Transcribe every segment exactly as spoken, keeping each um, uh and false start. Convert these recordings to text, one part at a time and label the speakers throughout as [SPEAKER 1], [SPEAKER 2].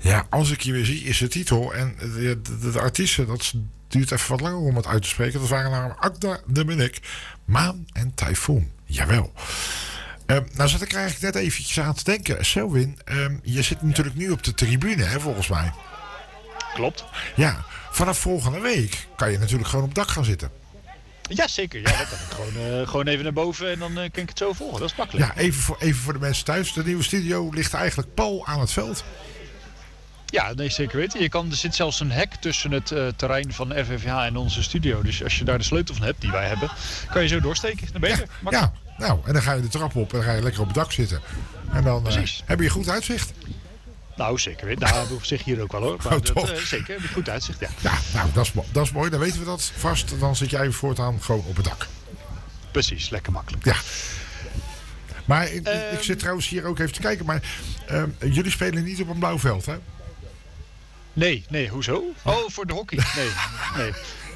[SPEAKER 1] Ja, als ik je weer zie, is de titel. En de, de, de artiesten, dat duurt even wat langer om het uit te spreken. Dat waren namelijk Agda de Munnik, Maan en Typhoon. Jawel. Uh, nou zat ik er eigenlijk net eventjes aan te denken. Selwyn, uh, je zit natuurlijk nu op de tribune, hè, volgens mij.
[SPEAKER 2] Klopt.
[SPEAKER 1] Ja, vanaf volgende week kan je natuurlijk gewoon op dak gaan zitten.
[SPEAKER 2] Ja, zeker. Ja, dan kan ik gewoon, uh, gewoon even naar boven en dan uh, kan ik het zo volgen. Dat is makkelijk.
[SPEAKER 1] Ja, even voor, even voor de mensen thuis. De nieuwe studio ligt eigenlijk pal aan het veld.
[SPEAKER 2] Ja, nee, zeker weten. Je kan, er zit zelfs een hek tussen het uh, terrein van R V V H en onze studio. Dus als je daar de sleutel van hebt, die wij hebben, kan je zo doorsteken. Dan ben je
[SPEAKER 1] ja,
[SPEAKER 2] er. Makkelijk.
[SPEAKER 1] Ja, nou, en dan ga je de trap op en dan ga je lekker op het dak zitten. En dan uh, heb je goed uitzicht.
[SPEAKER 2] Nou, zeker weten. Nou, op zich hier ook wel hoor. Maar
[SPEAKER 1] oh,
[SPEAKER 2] dat, uh, zeker, heb je goed uitzicht, ja.
[SPEAKER 1] Ja, nou, dat is, dat is mooi. Dan weten we dat vast. Dan zit jij voortaan gewoon op het dak.
[SPEAKER 2] Precies, lekker makkelijk.
[SPEAKER 1] Ja. Maar ik,
[SPEAKER 2] um,
[SPEAKER 1] ik zit trouwens hier ook even te kijken. Maar uh, jullie spelen niet op een blauw veld, hè?
[SPEAKER 2] Nee, nee, hoezo? Oh, voor de hockey. Nee, nee.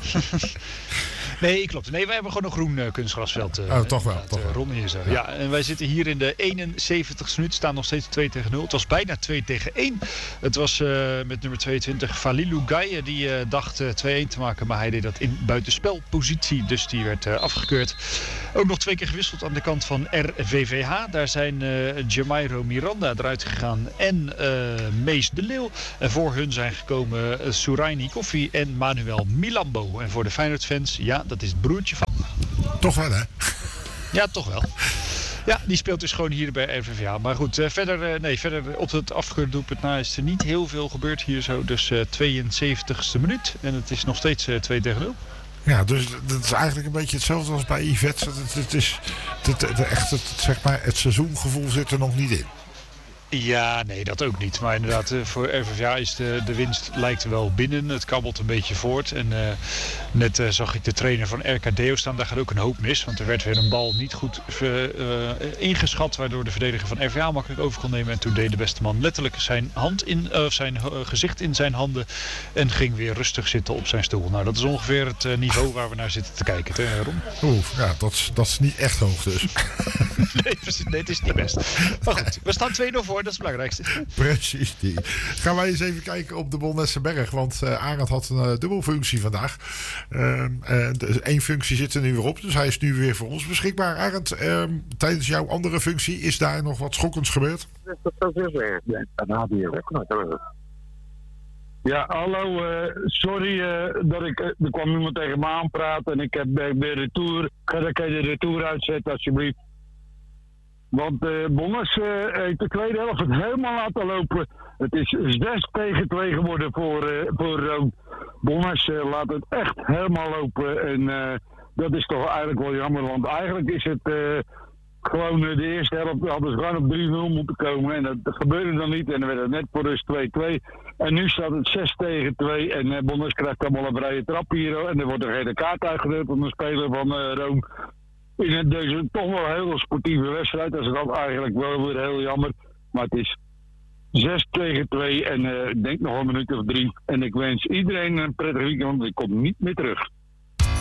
[SPEAKER 2] Nee, klopt. Nee, wij hebben gewoon een groen uh, kunstgrasveld. Uh,
[SPEAKER 1] oh, toch wel. Toch
[SPEAKER 2] uh,
[SPEAKER 1] wel.
[SPEAKER 2] Ron hier zo. Ja. ja, en wij zitten hier in de eenenzeventigste minuut. Staan nog steeds twee tegen nul. Het was bijna twee tegen één. Het was uh, met nummer tweeëntwintig Falilou Gaye die uh, dacht uh, twee-één te maken. Maar hij deed dat in buitenspelpositie. Dus die werd uh, afgekeurd. Ook nog twee keer gewisseld aan de kant van R V V H. Daar zijn uh, Jamairo Miranda eruit gegaan. En uh, Mees de Leeuw. En voor hun zijn gekomen uh, Soeraini Koffie en Manuel Milambo. En voor de Feyenoord-fans, ja, dat is het broertje van.
[SPEAKER 1] Toch wel, hè?
[SPEAKER 2] Ja, toch wel. Ja, die speelt dus gewoon hier bij R V V H. Maar goed, uh, verder, uh, nee, verder op het afgekeurde doelpunt na is er niet heel veel gebeurd hier zo. Dus uh, tweeënzeventigste minuut. En het is nog steeds uh, twee tegen nul.
[SPEAKER 1] Ja, dus dat is eigenlijk een beetje hetzelfde als bij Yvette. Het, het is het, het, echt het, zeg maar, het seizoengevoel zit er nog niet in.
[SPEAKER 2] Ja, nee, dat ook niet. Maar inderdaad, voor R V V H is de, de winst lijkt wel binnen. Het kabbelt een beetje voort. En uh, net uh, zag ik de trainer van R K Deo staan. Daar gaat ook een hoop mis. Want er werd weer een bal niet goed uh, ingeschat. Waardoor de verdediger van R V V H makkelijk over kon nemen. En toen deed de beste man letterlijk zijn, hand in, uh, zijn uh, gezicht in zijn handen. En ging weer rustig zitten op zijn stoel. Nou, dat is ongeveer het uh, niveau waar we naar zitten te kijken. Hè, Ron?
[SPEAKER 1] Oeh, ja, dat is, dat is niet echt hoog dus.
[SPEAKER 2] nee, nee, het is niet best. Maar goed, we staan twee nul voor. Dat is het belangrijkste.
[SPEAKER 1] Precies die. Gaan wij eens even kijken op de Bolnessenberg. Want uh, Arend had een uh, dubbelfunctie vandaag. Uh, uh, Eén functie zit er nu weer op. Dus hij is nu weer voor ons beschikbaar. Arend, uh, tijdens jouw andere functie is daar nog wat schokkends gebeurd?
[SPEAKER 3] Ja, hallo. Uh, sorry uh, dat ik... Uh, er kwam iemand tegen me aanpraten. En ik heb uh, de retour... Ga ik de retour uitzetten alsjeblieft. Want uh, Bonnes uh, heeft de tweede helft het helemaal laten lopen. Het is zes tegen twee geworden voor, uh, voor Roon. Bonnes uh, laat het echt helemaal lopen. En uh, dat is toch eigenlijk wel jammer. Want eigenlijk is het uh, gewoon uh, de eerste helft hadden ze gewoon op drie nul moeten komen. En dat, dat gebeurde dan niet. En dan werd het net voor rust twee twee. En nu staat het zes tegen twee. En uh, Bonnes krijgt allemaal een vrije trap hier. En er wordt er geen kaart uitgedeeld van de speler van uh, Roon. In deze toch wel een hele sportieve wedstrijd. Dat is dan eigenlijk wel weer heel jammer. Maar het is zes tegen twee en uh, ik denk nog een minuut of drie. En ik wens iedereen een prettig weekend, want ik kom niet meer terug.